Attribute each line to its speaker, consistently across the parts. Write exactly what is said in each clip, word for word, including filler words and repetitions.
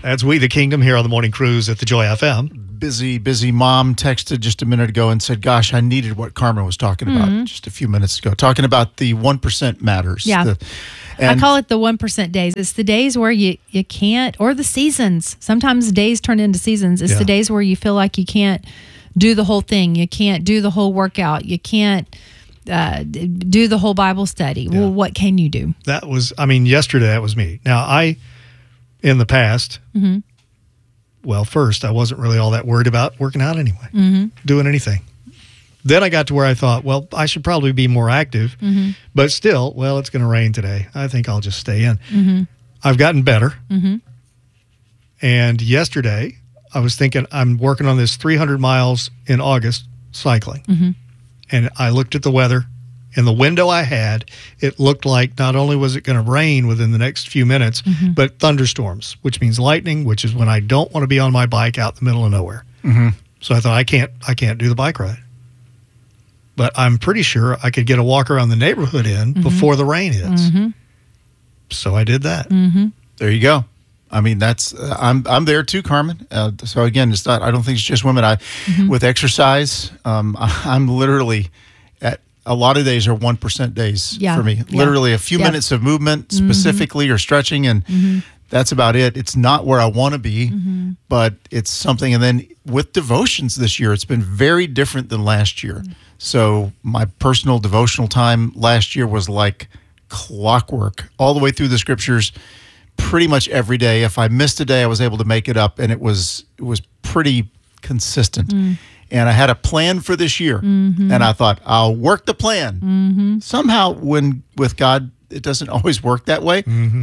Speaker 1: That's We the Kingdom here on the Morning Cruise at the Joy F M.
Speaker 2: Busy, busy mom texted just a minute ago and said, gosh, I needed what Carmen was talking about
Speaker 3: Mm-hmm.
Speaker 2: just a few minutes ago, talking about the one percent matters.
Speaker 3: Yeah.
Speaker 2: The,
Speaker 3: I
Speaker 2: and
Speaker 3: call it the one percent days. It's the days where you, you can't, or the seasons. Sometimes days turn into seasons. It's
Speaker 1: Yeah.
Speaker 3: the days where you feel like you can't do the whole thing. You can't do the whole workout. You can't uh, do the whole Bible study.
Speaker 1: Yeah.
Speaker 3: Well, what can you do?
Speaker 1: That was, I mean, yesterday that was me. Now, I, in the past,
Speaker 3: Mm-hmm.
Speaker 1: well, first, I wasn't really all that worried about working out anyway,
Speaker 3: Mm-hmm.
Speaker 1: doing anything. Then I got to where I thought, well, I should probably be more active,
Speaker 3: Mm-hmm.
Speaker 1: but still, well, it's going to rain today. I think I'll just stay in.
Speaker 3: Mm-hmm.
Speaker 1: I've gotten better.
Speaker 3: Mm-hmm.
Speaker 1: And yesterday, I was thinking I'm working on this three hundred miles in August cycling.
Speaker 3: Mm-hmm.
Speaker 1: And I looked at the weather. In the window I had, it looked like not only was it going to rain within the next few minutes,
Speaker 3: Mm-hmm.
Speaker 1: but thunderstorms, which means lightning, which is when I don't want to be on my bike out in the middle of nowhere.
Speaker 2: Mhm.
Speaker 1: So I thought I can't, I can't do the bike ride. But I'm pretty sure I could get a walk around the neighborhood in
Speaker 3: Mm-hmm.
Speaker 1: before the rain hits.
Speaker 3: Mm-hmm.
Speaker 1: So I did that.
Speaker 3: Mm-hmm.
Speaker 2: there you go. I mean, that's uh, I'm I'm there too, Carmen. Uh, so again, it's not. I don't think it's just women. I
Speaker 3: Mm-hmm.
Speaker 2: with exercise, um, I, I'm literally at a lot of days are one percent days
Speaker 3: Yeah.
Speaker 2: for me.
Speaker 3: Yeah.
Speaker 2: Literally a few
Speaker 3: Yeah.
Speaker 2: minutes of movement specifically or stretching, and
Speaker 3: Mm-hmm.
Speaker 2: that's about it. It's not where I want to be,
Speaker 3: Mm-hmm.
Speaker 2: but it's something. And then with devotions this year, it's been very different than last year. So my personal devotional time last year was like clockwork all the way through the scriptures, pretty much every day. If I missed a day, I was able to make it up, and it was it was pretty consistent. And I had a plan for this year, and I thought I'll work the plan.
Speaker 3: Mm-hmm.
Speaker 2: Somehow, when with God, it doesn't always work that way.
Speaker 1: Mm-hmm.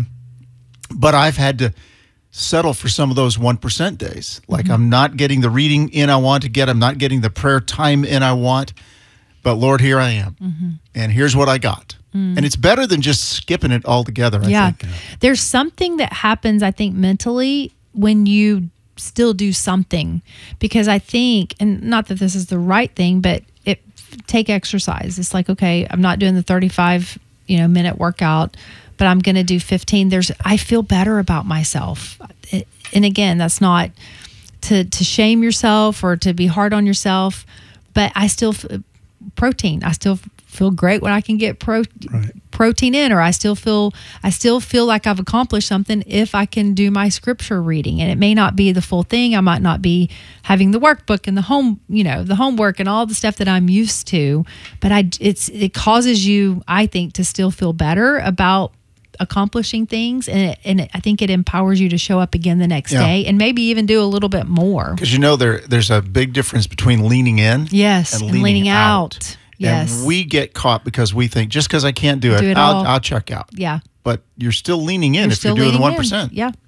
Speaker 2: But I've had to settle for some of those one percent days. Like I'm not getting the reading in I want to get. I'm not getting the prayer time in I want. But Lord, here I am.
Speaker 3: Mm-hmm.
Speaker 2: And here's what I got. And it's better than just skipping it altogether, I
Speaker 3: Yeah.
Speaker 2: think.
Speaker 3: There's something that happens, I think, mentally when you still do something. Because I think, and not that this is the right thing, but it take exercise. It's like, okay, I'm not doing the thirty-five, you know, minute workout, but I'm going to do fifteen. There's, I feel better about myself. It, and again, that's not to, to shame yourself or to be hard on yourself, but I still, f- protein, I still feel great when I can get pro,
Speaker 1: Right.
Speaker 3: protein in, or I still feel, I still feel like I've accomplished something if I can do my scripture reading. And it may not be the full thing. I might not be having the workbook and the home, you know, the homework and all the stuff that I'm used to, but I, it's, it causes you, I think, to still feel better about accomplishing things. And, it, and it, I think it empowers you to show up again the next
Speaker 2: Yeah.
Speaker 3: day and maybe even do a little bit more.
Speaker 2: Because you know there there's a big difference between leaning in
Speaker 3: Yes.
Speaker 2: and
Speaker 3: And
Speaker 2: leaning,
Speaker 3: leaning
Speaker 2: out.
Speaker 3: out. Yes.
Speaker 2: And we get caught because we think just because I can't do it,
Speaker 3: Do it
Speaker 2: I'll,
Speaker 3: all.
Speaker 2: I'll check out.
Speaker 3: Yeah.
Speaker 2: But you're still leaning in
Speaker 3: You're
Speaker 2: if
Speaker 3: still
Speaker 2: you're doing the
Speaker 3: leaning
Speaker 2: one
Speaker 3: in.
Speaker 2: percent.
Speaker 3: Yeah.